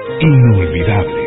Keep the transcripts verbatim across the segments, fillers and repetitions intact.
Inolvidables.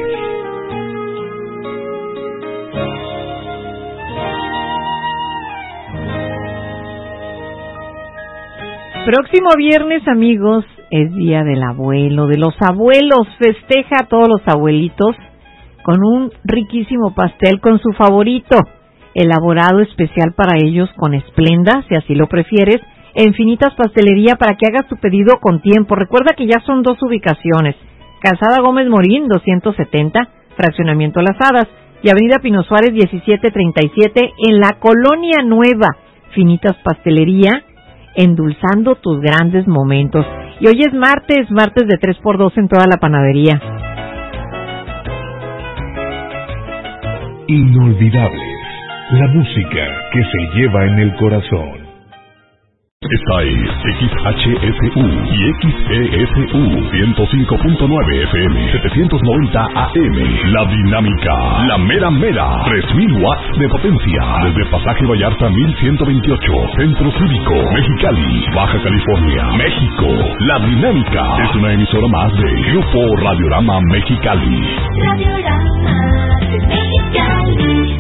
Próximo viernes, amigos, es Día del Abuelo, de los abuelos. Festeja a todos los abuelitos con un riquísimo pastel con su favorito, elaborado especial para ellos con Esplenda, si así lo prefieres, en Finitas Pastelería, para que hagas tu pedido con tiempo. Recuerda que ya son dos ubicaciones, Calzada Gómez Morín, doscientos setenta, Fraccionamiento Las Hadas, y Avenida Pino Suárez, diecisiete treinta y siete, en la Colonia Nueva. Finitas Pastelería, endulzando tus grandes momentos. Y hoy es martes, martes de tres por dos en toda la panadería. Inolvidables, la música que se lleva en el corazón. Esta es X H F U y X E F U ciento cinco punto nueve F M, setecientos noventa A M. La Dinámica, la mera mera, tres mil watts de potencia. Desde Pasaje Vallarta mil ciento veintiocho, Centro Cívico, Mexicali, Baja California, México. La Dinámica es una emisora más de Grupo Radiorama Mexicali. Radiorama Mexicali.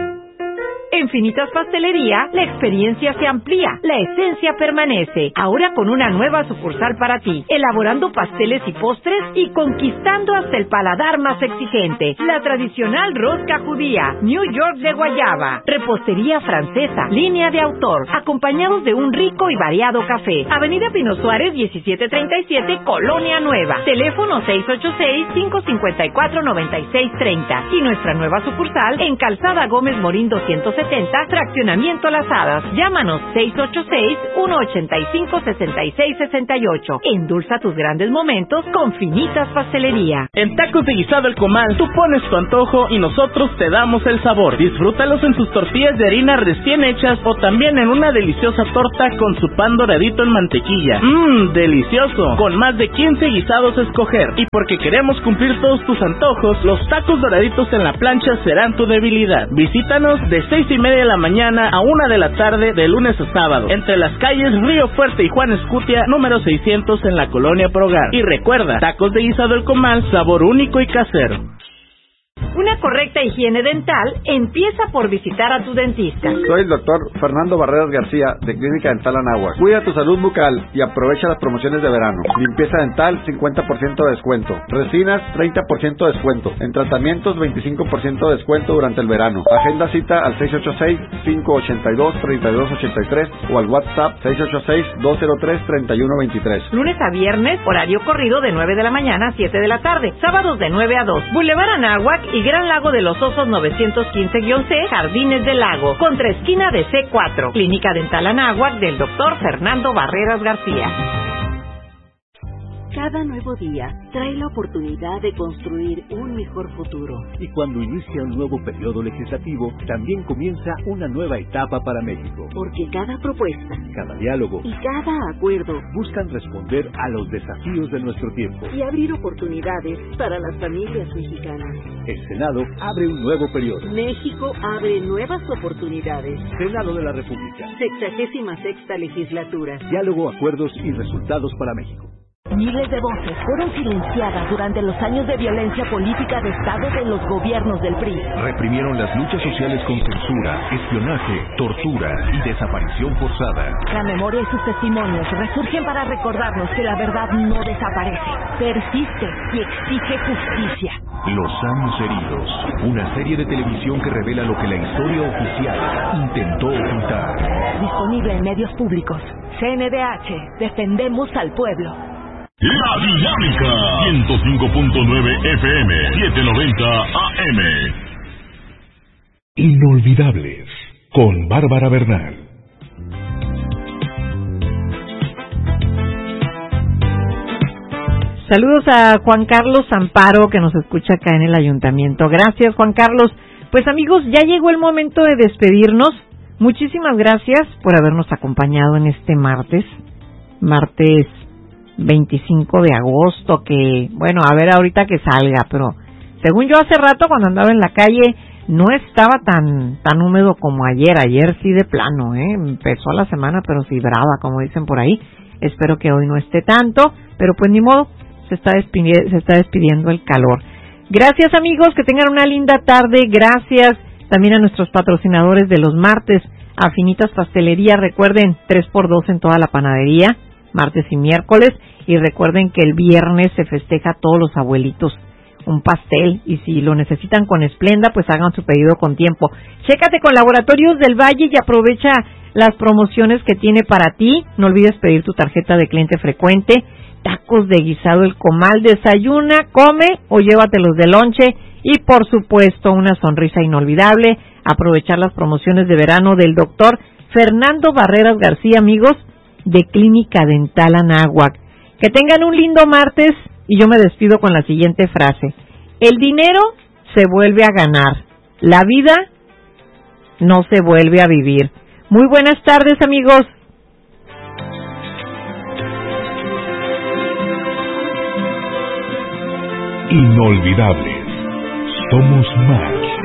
En Finitas Pastelería, la experiencia se amplía, la esencia permanece, ahora con una nueva sucursal para ti, elaborando pasteles y postres y conquistando hasta el paladar más exigente. La tradicional rosca judía, New York de guayaba, repostería francesa, línea de autor, acompañados de un rico y variado café. Avenida Pino Suárez, diecisiete treinta y siete, Colonia Nueva. Teléfono seis ocho seis, cinco cinco cuatro, nueve seis tres cero. Y nuestra nueva sucursal en Calzada Gómez Morín doscientos setenta, Fraccionamiento Las Hadas. Llámanos seis ocho seis, uno ocho cinco, seis seis seis ocho. Endulza tus grandes momentos con Finitas Pastelería. En Tacos de Guisado El Comal, tú pones tu antojo y nosotros te damos el sabor. Disfrútalos en sus tortillas de harina recién hechas o también en una deliciosa torta con su pan doradito en mantequilla. Mmm, delicioso. Con más de quince guisados a escoger. Y porque queremos cumplir todos tus antojos, los tacos doraditos en la plancha serán tu debilidad. Visítanos de seis y media de la mañana a una de la tarde de lunes a sábado, entre las calles Río Fuerte y Juan Escutia, número seiscientos en la Colonia Progar. Y recuerda, Tacos de Guisado El Comal, sabor único y casero. Una correcta higiene dental empieza por visitar a tu dentista. Soy el doctor Fernando Barreras García, de Clínica Dental Anáhuac. Cuida tu salud bucal y aprovecha las promociones de verano. Limpieza dental, cincuenta por ciento de descuento. Resinas, treinta por ciento de descuento. En tratamientos, veinticinco por ciento de descuento durante el verano. Agenda cita al seis ocho seis, cinco ocho dos, tres dos ocho tres o al WhatsApp seis ocho seis, dos cero tres, tres uno dos tres. Lunes a viernes, horario corrido de nueve de la mañana a siete de la tarde. Sábados de nueve a dos. Boulevard Anáhuac y Gran Lago de los Osos novecientos quince C, Jardines del Lago, contra esquina de C cuatro. Clínica Dental Anáhuac del doctor Fernando Barreras García. Cada nuevo día trae la oportunidad de construir un mejor futuro. Y cuando inicia un nuevo periodo legislativo, también comienza una nueva etapa para México. Porque cada propuesta, cada diálogo y cada acuerdo buscan responder a los desafíos de nuestro tiempo y abrir oportunidades para las familias mexicanas. El Senado abre un nuevo periodo. México abre nuevas oportunidades. Senado de la República. Sexagésima sexta legislatura. Diálogo, acuerdos y resultados para México. Miles de voces fueron silenciadas durante los años de violencia política de Estado de los gobiernos del P R I. Reprimieron las luchas sociales con censura, espionaje, tortura y desaparición forzada. La memoria y sus testimonios resurgen para recordarnos que la verdad no desaparece, persiste y exige justicia. Los años heridos, una serie de televisión que revela lo que la historia oficial intentó ocultar. Disponible en medios públicos. C N D H, defendemos al pueblo. La Dinámica, ciento cinco punto nueve F M, setecientos noventa A M. Inolvidables, con Bárbara Bernal. Saludos a Juan Carlos Amparo, que nos escucha acá en el ayuntamiento. Gracias, Juan Carlos. Pues amigos, ya llegó el momento de despedirnos. Muchísimas gracias por habernos acompañado en este martes, martes veinticinco de agosto, que, bueno, a ver ahorita que salga, pero según yo hace rato cuando andaba en la calle no estaba tan tan húmedo como ayer, ayer sí de plano, ¿eh? Empezó la semana, pero sí brava, como dicen por ahí. Espero que hoy no esté tanto, pero pues ni modo, se está despidiendo, se está despidiendo el calor. Gracias, amigos, que tengan una linda tarde. Gracias también a nuestros patrocinadores de los martes, a Finitas Pastelería. Recuerden, tres por dos en toda la panadería, martes y miércoles. Y recuerden que el viernes se festeja a todos los abuelitos un pastel, y si lo necesitan con esplenda, pues hagan su pedido con tiempo. Chécate con Laboratorios del Valle y aprovecha las promociones que tiene para ti. No olvides pedir tu tarjeta de cliente frecuente. Tacos de guisado El Comal, desayuna, come o llévatelos de lonche. Y por supuesto, una sonrisa inolvidable. Aprovechar las promociones de verano del doctor Fernando Barreras García, amigos, de Clínica Dental Anáhuac. Que tengan un lindo martes. Y yo me despido con la siguiente frase. El dinero se vuelve a ganar. La vida no se vuelve a vivir. Muy buenas tardes, amigos. Inolvidables. Somos más.